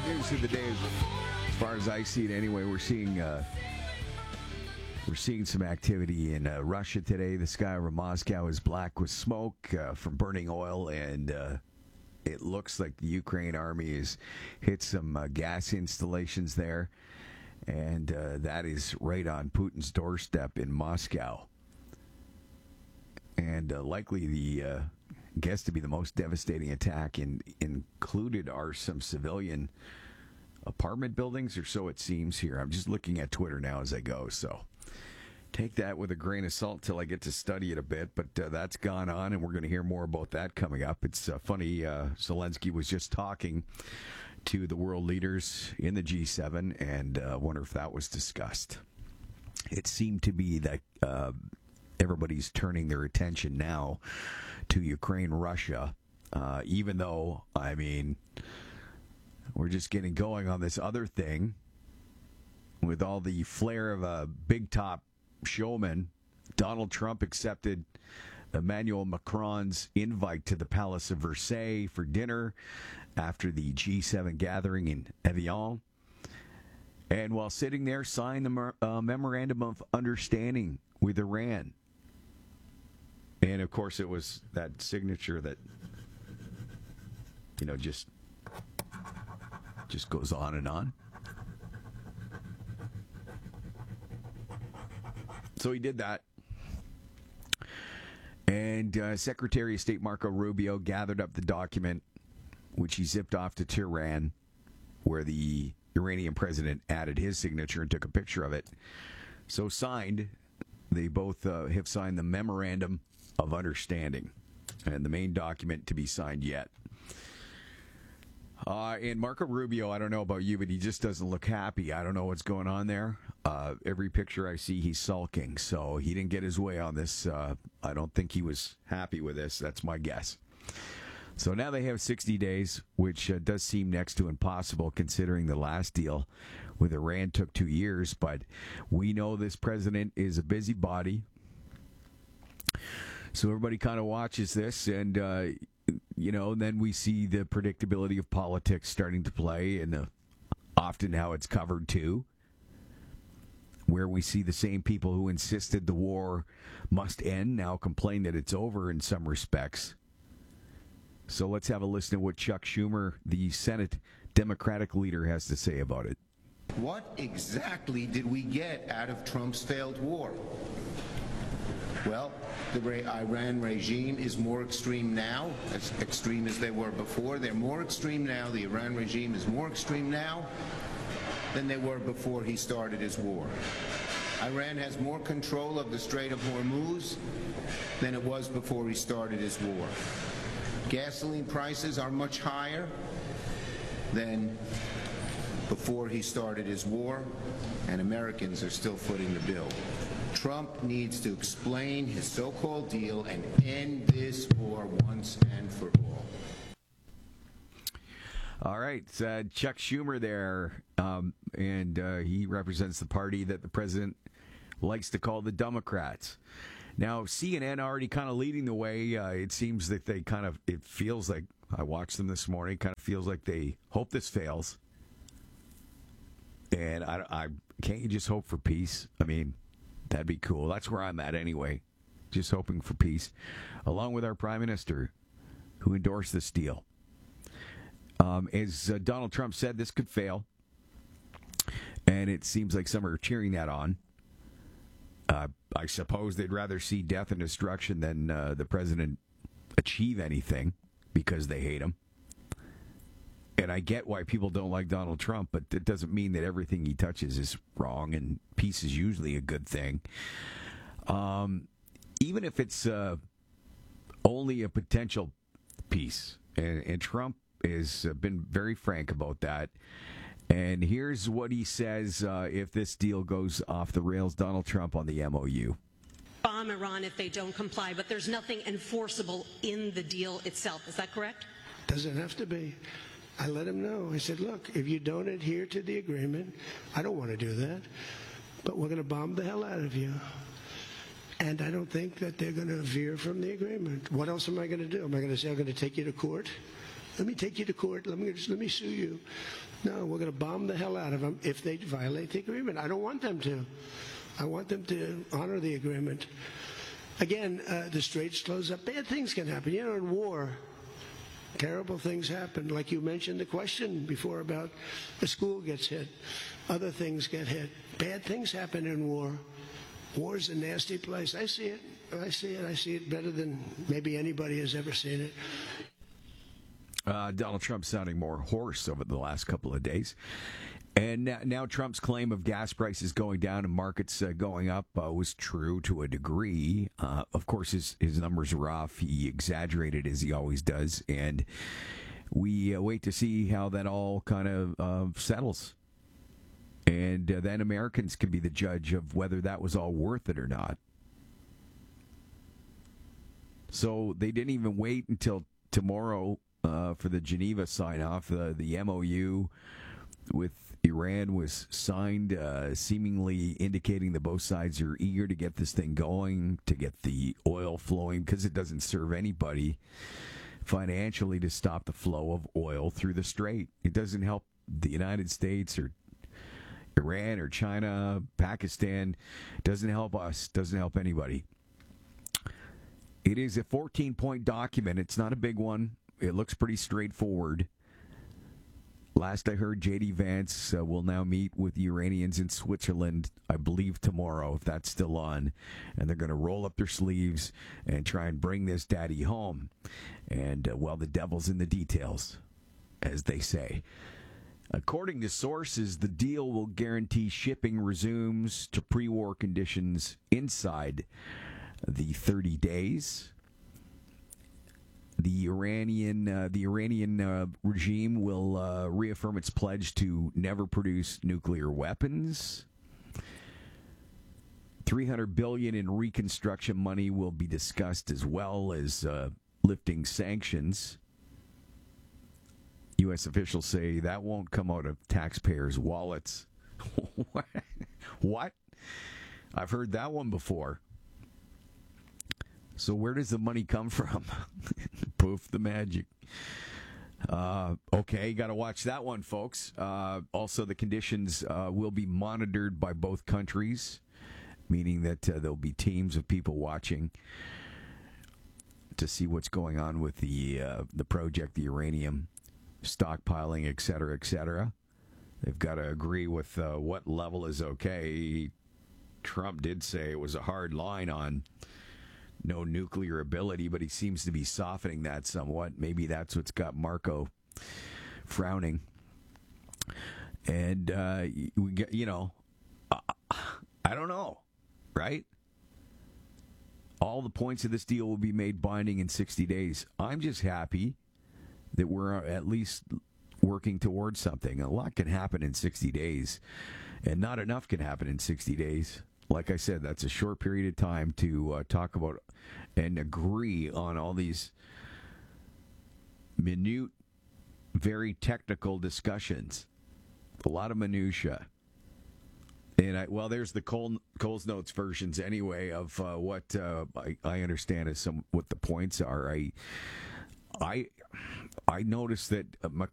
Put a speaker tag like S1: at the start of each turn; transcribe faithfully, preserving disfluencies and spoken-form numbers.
S1: the news of the day is, as far as I see it anyway, we're seeing uh, we're seeing some activity in uh, Russia today. The sky over Moscow is black with smoke uh, from burning oil, and uh, it looks like the Ukraine army has hit some uh, gas installations there, and uh, that is right on Putin's doorstep in Moscow. And uh, likely the uh, guessed to be the most devastating attack. In, included are some civilian apartment buildings, or so it seems here. I'm just looking at Twitter now as I go, so take that with a grain of salt till I get to study it a bit. But uh, that's gone on, and we're going to hear more about that coming up. It's uh, funny, uh, Zelensky was just talking to the world leaders in the G seven, and I uh, wonder if that was discussed. It seemed to be that uh, everybody's turning their attention now to Ukraine, Russia, uh, even though, I mean, we're just getting going on this other thing with all the flair of a big top showman. Donald Trump accepted Emmanuel Macron's invite to the Palace of Versailles for dinner after the G seven gathering in Evian. And while sitting there, signed the uh, Memorandum of Understanding with Iran. And, of course, it was that signature that, you know, just just goes on and on. So he did that. And uh, Secretary of State Marco Rubio gathered up the document, which he zipped off to Tehran, where the Iranian president added his signature and took a picture of it. So signed, they both uh, have signed the Memorandum of Understanding, and the main document to be signed yet. Uh, and Marco Rubio, I don't know about you, but he just doesn't look happy. I don't know what's going on there. Uh, every picture I see, he's sulking, so he didn't get his way on this. Uh, I don't think he was happy with this. That's my guess. So now they have sixty days, which uh, does seem next to impossible considering the last deal with Iran took two years. But we know this president is a busybody. So everybody kind of watches this, and, uh, you know, then we see the predictability of politics starting to play, and the, often how it's covered, too, where we see the same people who insisted the war must end now complain that it's over in some respects. So let's have a listen to what Chuck Schumer, the Senate Democratic leader, has to say about it.
S2: What exactly did we get out of Trump's failed war? Well, the Iran regime is more extreme now, as extreme as they were before. They're more extreme now. The Iran regime is more extreme now than they were before he started his war. Iran has more control of the Strait of Hormuz than it was before he started his war. Gasoline prices are much higher than before he started his war, and Americans are still footing the bill. Trump needs to explain his so-called deal and end this war once and for all.
S1: All right, uh, Chuck Schumer there, um, and uh, he represents the party that the president likes to call the Democrats. Now, C N N already kind of leading the way. Uh, it seems that they kind of, it feels like, I watched them this morning, kind of feels like they hope this fails. And I, I can't you just hope for peace? I mean, that'd be cool. That's where I'm at anyway, just hoping for peace, along with our prime minister, who endorsed this deal. Um, as uh, Donald Trump said, this could fail, and it seems like some are cheering that on. Uh, I suppose they'd rather see death and destruction than uh, the president achieve anything because they hate him. And I get why people don't like Donald Trump, but it doesn't mean that everything he touches is wrong, and peace is usually a good thing. Um, even if it's uh, only a potential peace. And, and Trump has been very frank about that. And here's what he says uh, if this deal goes off the rails, Donald Trump on the M O U.
S3: Bomb Iran if they don't comply, but there's nothing enforceable in the deal itself. Is that correct?
S4: Doesn't have to be. I let him know. I said, look, if you don't adhere to the agreement, I don't want to do that, but we're going to bomb the hell out of you. And I don't think that they're going to veer from the agreement. What else am I going to do? Am I going to say I'm going to take you to court? Let me take you to court. Let me just let me sue you. No, we're going to bomb the hell out of them if they violate the agreement. I don't want them to. I want them to honor the agreement. Again, uh, the straits close up. Bad things can happen. You know, in war, terrible things happen. Like you mentioned the question before about a school gets hit. Other things get hit. Bad things happen in war. War is a nasty place. I see it. I see it. I see it better than maybe anybody has ever seen it.
S1: Uh, Donald Trump sounding more hoarse over the last couple of days. And now, now Trump's claim of gas prices going down and markets uh, going up uh, was true to a degree. Uh, of course, his, his numbers were off. He exaggerated, as he always does. And we uh, wait to see how that all kind of uh, settles. And uh, then Americans can be the judge of whether that was all worth it or not. So they didn't even wait until tomorrow uh, for the Geneva sign-off. Uh, the M O U with Iran was signed, uh, seemingly indicating that both sides are eager to get this thing going, to get the oil flowing, because it doesn't serve anybody financially to stop the flow of oil through the strait. It doesn't help the United States or Iran or China, Pakistan. It doesn't help us. It doesn't help anybody. It is a fourteen-point document. It's not a big one. It looks pretty straightforward. Last I heard, J D. Vance uh, will now meet with the Iranians in Switzerland, I believe tomorrow, if that's still on. And they're going to roll up their sleeves and try and bring this daddy home. And, uh, well, the devil's in the details, as they say. According to sources, the deal will guarantee shipping resumes to pre-war conditions inside the thirty days. The Iranian uh, the Iranian uh, regime will uh, reaffirm its pledge to never produce nuclear weapons. three hundred billion dollars in reconstruction money will be discussed, as well as uh, lifting sanctions. U S officials say that won't come out of taxpayers' wallets. What? I've heard that one before. So where does the money come from? Poof, the magic. Uh, okay, got to watch that one, folks. Uh, also, the conditions uh, will be monitored by both countries, meaning that uh, there'll be teams of people watching to see what's going on with the uh, the project, the uranium stockpiling, et cetera, et cetera. They've got to agree with uh, what level is okay. Trump did say it was a hard line on no nuclear ability, but he seems to be softening that somewhat. Maybe that's what's got Marco frowning. And, uh, we get, you know, uh, I don't know, right? All the points of this deal will be made binding in sixty days. I'm just happy that we're at least working towards something. A lot can happen in sixty days, and not enough can happen in sixty days. Like I said, that's a short period of time to uh, talk about and agree on all these minute, very technical discussions. A lot of minutia. And I, well, there's the Cole, Cole's Notes versions anyway of uh, what uh, I, I understand is some what the points are. I I I noticed that uh,